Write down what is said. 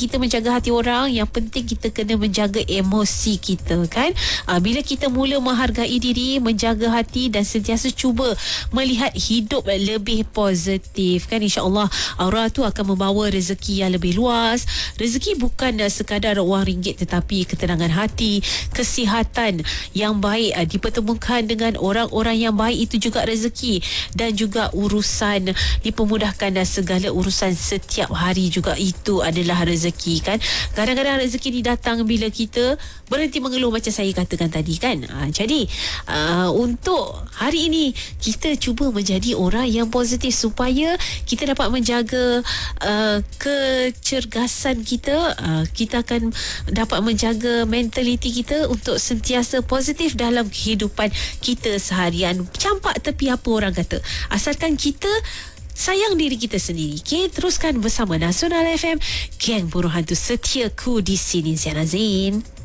kita menjaga hati orang, yang penting kita kena menjaga emosi kita kan. Bila kita mula menghargai diri, menjaga hati dan sentiasa cuba melihat hidup lebih positif kan, insya-Allah aura tu akan membawa rezeki yang lebih luas. Rezeki bukan sekadar wang ringgit, tetapi ketenangan hati, kesihatan yang baik dipertemukan dengan orang-orang yang baik, itu juga rezeki. Dan juga urusan dipermudahkan, dan segala urusan setiap hari juga itu adalah rezeki kan. Kadang-kadang rezeki ni datang bila kita berhenti mengeluh macam saya katakan tadi kan. Jadi untuk hari ini kita cuba menjadi orang yang positif supaya kita dapat menjaga kecergasan kita. Kita akan dapat menjaga mentaliti kita untuk sentiasa positif dalam kehidupan kita seharian. Campak tepi apa orang kata, asalkan kita sayang diri kita sendiri. Okay, teruskan bersama Nasional FM, Geng Buruh Hantu setiaku di sini, Ziana Zain.